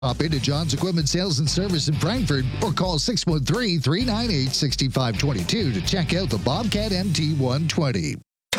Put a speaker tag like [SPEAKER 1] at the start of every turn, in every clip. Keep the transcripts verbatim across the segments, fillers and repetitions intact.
[SPEAKER 1] Hop into John's Equipment Sales and Service in Frankfurt or call six one three, three nine eight, six five two two to check out the Bobcat M T one twenty.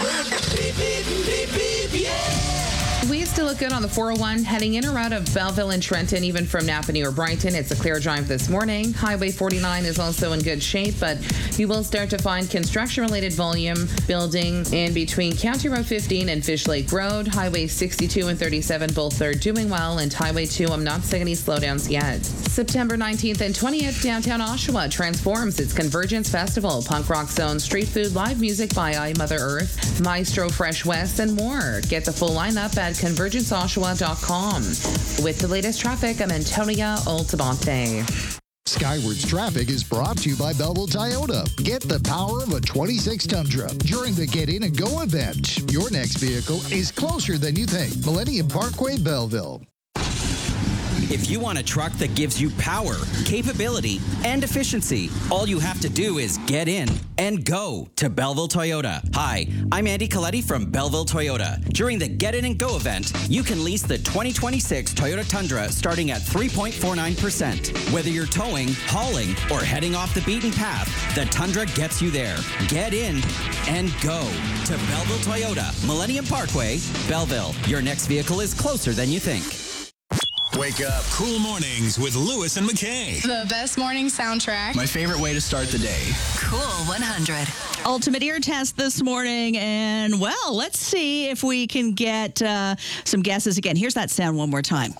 [SPEAKER 2] We still look good on the four oh one heading in or out of Belleville and Trenton, even from Napanee or Brighton. It's a clear drive this morning. Highway forty-nine is also in good shape, but you will start to find construction-related volume building in between County Road fifteen and Fish Lake Road. Highway sixty-two and thirty-seven both are doing well, and Highway two, I'm not seeing any slowdowns yet. September nineteenth and twentieth, downtown Oshawa transforms its Convergence Festival. Punk rock zone, street food, live music by I, Mother Earth, Maestro Fresh West, and more. Get the full lineup at convergence oshawa dot com. With the latest traffic, I'm Antonia Altamonte.
[SPEAKER 1] Skywards Traffic is brought to you by Belleville Toyota. Get the power of a twenty-six Tundra during the Get In and Go event. Your next vehicle is closer than you think. Millennium Parkway, Belleville.
[SPEAKER 3] If you want a truck that gives you power, capability, and efficiency, all you have to do is get in and go to Belleville Toyota. Hi, I'm Andy Coletti from Belleville Toyota. During the Get In and Go event, you can lease the twenty twenty-six Toyota Tundra starting at three point four nine percent. Whether you're towing, hauling, or heading off the beaten path, the Tundra gets you there. Get in and go to Belleville Toyota, Millennium Parkway, Belleville. Your next vehicle is closer than you think.
[SPEAKER 4] Wake up. Cool mornings with Lewis and McKay.
[SPEAKER 5] The best morning soundtrack.
[SPEAKER 4] My favorite way to start the day.
[SPEAKER 6] Cool one hundred.
[SPEAKER 7] Ultimate ear test this morning. And, well, let's see if we can get uh, some guesses again. Here's that sound one more time.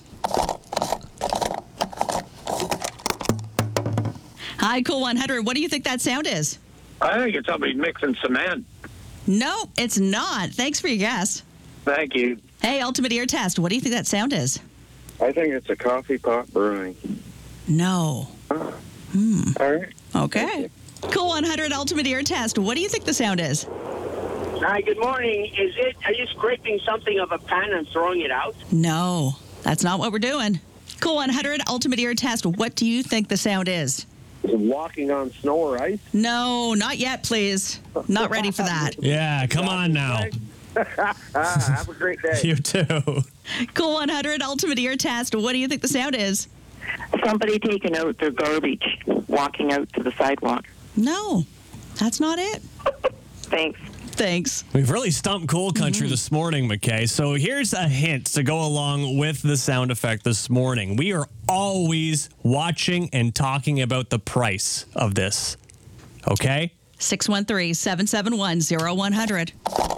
[SPEAKER 7] Hi, Cool one hundred. What do you think that sound is?
[SPEAKER 8] I think it's somebody mixing cement.
[SPEAKER 7] No, it's not. Thanks for your guess.
[SPEAKER 8] Thank you.
[SPEAKER 7] Hey, Ultimate ear test. What do you think that sound is?
[SPEAKER 8] I think it's a coffee pot brewing.
[SPEAKER 7] No.
[SPEAKER 8] Oh.
[SPEAKER 7] Hmm.
[SPEAKER 8] All right.
[SPEAKER 7] Okay. Cool one hundred Ultimate ear test. What do you think the sound is?
[SPEAKER 9] Hi, good morning. Is it, are you scraping something of a pan and throwing it out?
[SPEAKER 7] No, that's not what we're doing. Cool one hundred Ultimate ear test. What do you think the sound is?
[SPEAKER 8] Is it walking on snow or ice?
[SPEAKER 7] No, not yet, please. Not ready for that.
[SPEAKER 10] Yeah, come on now.
[SPEAKER 8] Have a great day.
[SPEAKER 10] You too.
[SPEAKER 7] Cool one hundred Ultimate ear test. What do you think the sound is?
[SPEAKER 11] Somebody taking out their garbage, walking out to the sidewalk.
[SPEAKER 7] No, that's not it.
[SPEAKER 11] Thanks.
[SPEAKER 7] Thanks.
[SPEAKER 10] We've really stumped Cool Country mm-hmm. this morning, McKay. So here's a hint to go along with the sound effect this morning. We are always watching and talking about the price of this. Okay?
[SPEAKER 7] six one three, seven seven one, zero one zero zero.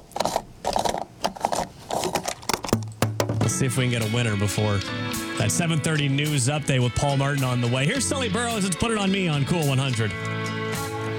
[SPEAKER 10] Let's see if we can get a winner before that seven thirty news update with Paul Martin on the way. Here's Sully Burrows. Let's put it on me on Cool one hundred.